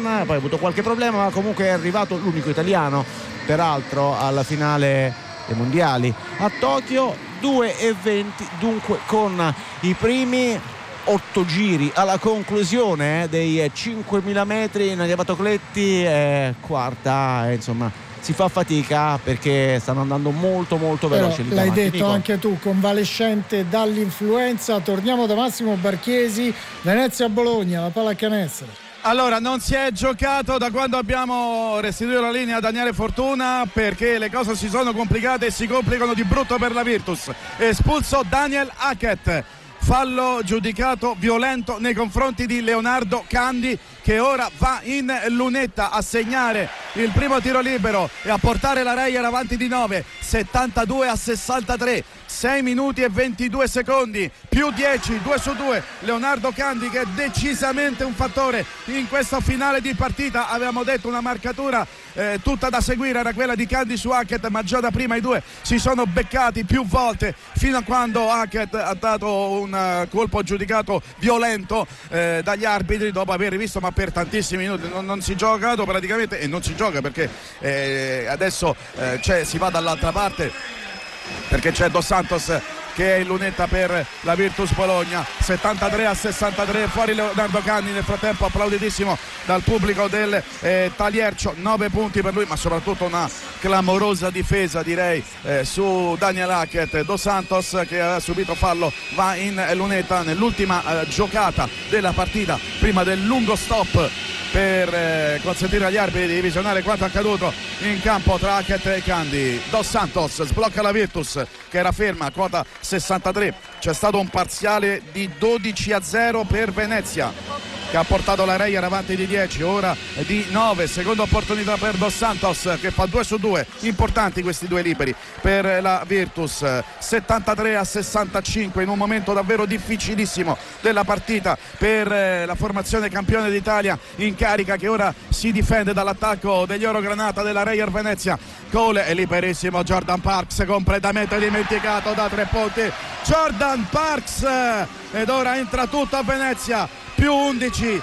poi ha avuto qualche problema, ma comunque è arrivato l'unico italiano peraltro alla finale dei mondiali a Tokyo. 2:20 dunque con i primi 8 giri alla conclusione dei 5.000 metri. Nadia Battocletti è quarta, insomma si fa fatica perché stanno andando molto veloci. L'hai detto anche tu, convalescente dall'influenza. Torniamo da Massimo Barchiesi. Venezia-Bologna, la pallacanestro. Allora, non si è giocato da quando abbiamo restituito la linea a Daniele Fortuna, perché le cose si sono complicate e si complicano di brutto per la Virtus. Espulso Daniel Hackett, fallo giudicato violento nei confronti di Leonardo Candi, che ora va in lunetta a segnare il primo tiro libero e a portare la Reyer avanti di 9, 72-63. 6 minuti e 22 secondi più 10, 2 su 2. Leonardo Candi, che è decisamente un fattore in questa finale di partita. Avevamo detto una marcatura tutta da seguire era quella di Candi su Hackett, ma già da prima i due si sono beccati più volte, fino a quando Hackett ha dato un colpo giudicato violento dagli arbitri, dopo aver rivisto, ma per tantissimi minuti non si è giocato praticamente, e non si gioca perché adesso si va dall'altra parte, perché c'è Dos Santos che è in lunetta per la Virtus Bologna. 73-63, fuori Leonardo Candi, nel frattempo applauditissimo dal pubblico del Taliercio. 9 punti per lui, ma soprattutto una clamorosa difesa, direi, su Daniel Hackett. Dos Santos, che ha subito fallo, va in lunetta nell'ultima giocata della partita, prima del lungo stop per consentire agli arbitri di visionare quanto accaduto in campo tra Hackett e Candi. Dos Santos sblocca la Virtus, che era ferma a quota 63. C'è stato un parziale di 12-0 per Venezia, che ha portato la Reyer avanti di 10, ora di 9. Seconda opportunità per Dos Santos, che fa 2 su 2, importanti questi due liberi per la Virtus. 73-65, in un momento davvero difficilissimo della partita per la formazione campione d'Italia in carica, che ora si difende dall'attacco degli Orogranata della Reyer Venezia. Cole è liberissimo, Jordan Parks completamente dimenticato da 3 punti. Jordan Parks, ed ora entra tutto a Venezia, più 11,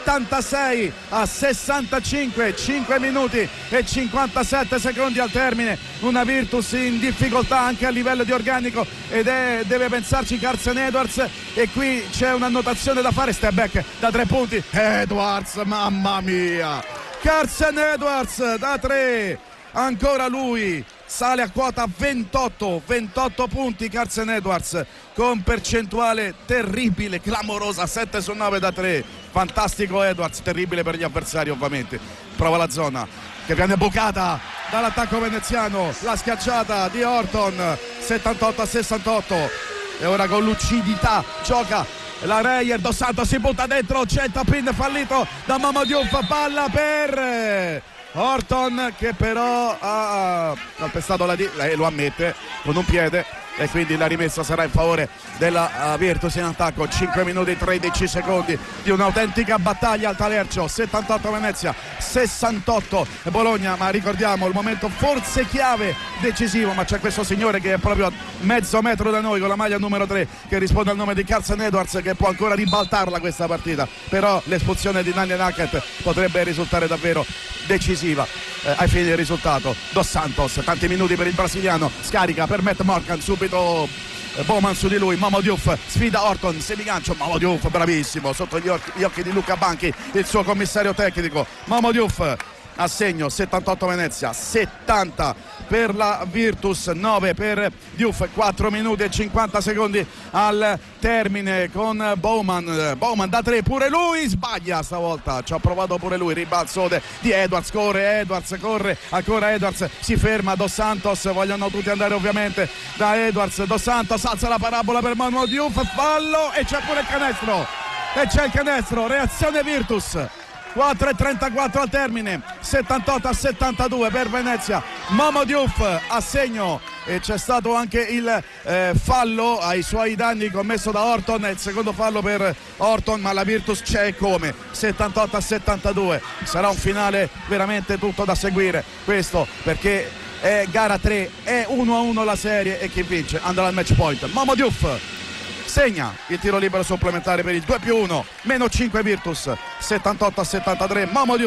76-65, 5 minuti e 57 secondi al termine. Una Virtus in difficoltà anche a livello di organico, ed deve pensarci Carson Edwards, e qui c'è un'annotazione da fare. Step back da 3 punti, Edwards, mamma mia, Carson Edwards da 3, ancora lui, sale a quota 28 punti Carson Edwards, con percentuale terribile, clamorosa, 7 su 9 da 3. Fantastico Edwards, terribile per gli avversari ovviamente. Prova la zona, che viene bucata dall'attacco veneziano, la schiacciata di Horton, 78-68, e ora con lucidità gioca la Reyer. Dos Santos si butta dentro, c'è il tap-in fallito da Mamadiouf, palla per Horton, che però ha calpestato lo ammette con un piede, e quindi la rimessa sarà in favore della Virtus in attacco. 5 minuti e 13 secondi di un'autentica battaglia al Talercio. 78 Venezia, 68 Bologna, ma ricordiamo il momento forse chiave, decisivo, ma c'è questo signore che è proprio a mezzo metro da noi con la maglia numero 3, che risponde al nome di Carson Edwards, che può ancora ribaltarla questa partita, però l'espulsione di Daniel Hackett potrebbe risultare davvero decisiva ai fini del risultato. Dos Santos, tanti minuti per il brasiliano, scarica per Matt Morgan, subito Bowman su di lui, Mamadiouf sfida Horton, semigancio, Mamadiouf bravissimo, sotto gli occhi di Luca Banchi, il suo commissario tecnico. Mamadiouf a segno, 78 Venezia, 70 per la Virtus, 9 per Diouf. 4 minuti e 50 secondi al termine, con Bowman da 3, pure lui sbaglia stavolta, ci ha provato pure lui, ribalzone di Edwards, corre, ancora Edwards, si ferma Dos Santos, vogliono tutti andare ovviamente da Edwards. Dos Santos alza la parabola per Manuel Diouf, fallo, e c'è pure il canestro, reazione Virtus. 4:34 al termine, 78-72 per Venezia. Momo Diouf a segno, e c'è stato anche il fallo ai suoi danni commesso da Horton, il secondo fallo per Horton, ma la Virtus c'è come. 78-72, sarà un finale veramente tutto da seguire questo, perché è gara 3, è 1-1 la serie, e chi vince andrà al match point. Momo Diouf segna il tiro libero supplementare per il 2+1, -5 Virtus. 78-73, Momo Diouf